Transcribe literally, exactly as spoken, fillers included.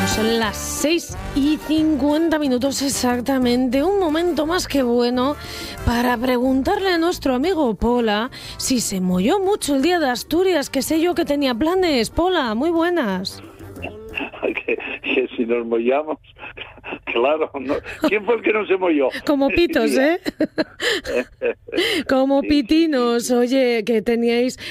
Son las seis y cincuenta minutos exactamente, un momento más que bueno para preguntarle a nuestro amigo Pola si se molló mucho el día de Asturias, que sé yo que tenía planes. Pola, muy buenas. que, que si nos mollamos, claro, ¿no? ¿Quién fue el que no se molló? Como pitos, ¿eh? Como Sí, pitinos, sí, sí. oye, que teníais